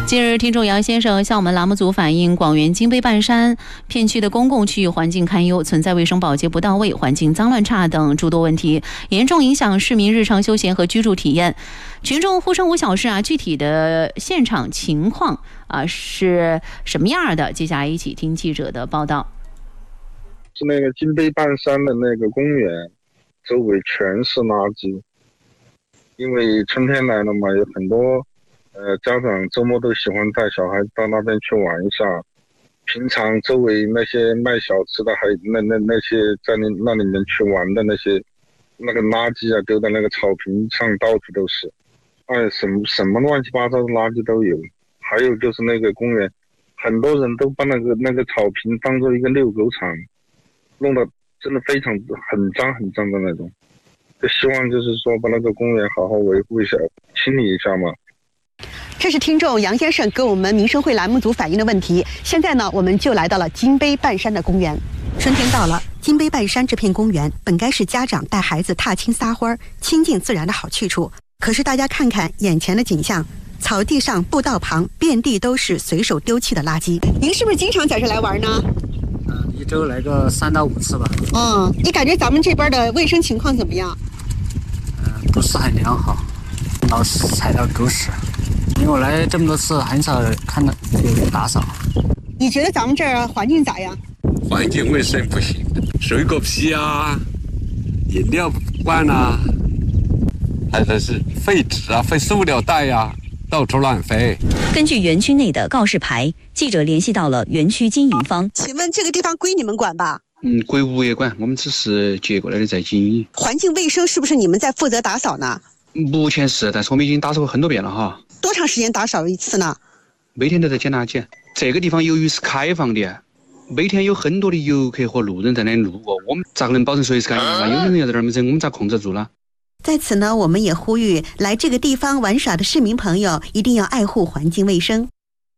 近日，听众杨先生向我们栏目组反映，广元金杯半山片区的公共区域环境堪忧，存在卫生保洁不到位、环境脏乱差等诸多问题，严重影响市民日常休闲和居住体验。群众呼声无小事具体的现场情况是什么样的？接下来一起听记者的报道。 是那个金杯半山的那个公园，周围全是垃圾，因为春天来了嘛，有很多家长周末都喜欢带小孩到那边去玩一下。平常周围那些卖小吃的，还有那些在那里面去玩的那个垃圾丢在那个草坪上，到处都是。什么乱七八糟的垃圾都有。还有就是那个公园，很多人都把那个草坪当做一个遛狗场，弄得真的非常很脏的那种。就希望就是说把那个公园好好维护一下，清理一下嘛。 这是听众杨先生给我们民生会栏目组反映的问题。现在呢，我们就来到了金杯半山的公园。春天到了，金杯半山这片公园本该是家长带孩子踏青撒欢、亲近自然的好去处。可是大家看看眼前的景象，草地上、步道旁遍地都是随手丢弃的垃圾。您是不是经常在这来玩呢？ 一周来个3到5次吧。 你感觉咱们这边的卫生情况怎么样？ 不是很良好，老是踩到狗屎。因为我来这么多次，很少看到有人打扫。 你觉得咱们这儿环境咋样？ 环境卫生不行，水果皮饮料罐还有是废纸废塑料袋到处乱飞。 根据园区内的告示牌，记者联系到了园区经营方。 请问这个地方归你们管吧？ 归物业管，我们只是接过来的在经营。 环境卫生是不是你们在负责打扫呢？ 目前是，但是我们已经打扫过很多遍了哈。 多长时间打扫一次呢？ 每天都在捡垃圾。这个地方由于是开放的，每天有很多的游客和路人在那路过，我们咋能保证随时干净呢？有人要在那儿没整，我们咋控制住呢？ 在此呢，我们也呼吁来这个地方玩耍的市民朋友一定要爱护环境卫生。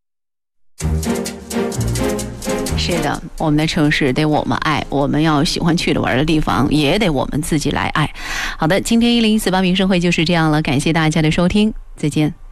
是的，我们的城市得我们爱，我们要喜欢去的玩的地方也得我们自己来爱。好的，今天1048民生会就是这样了，感谢大家的收听，再见。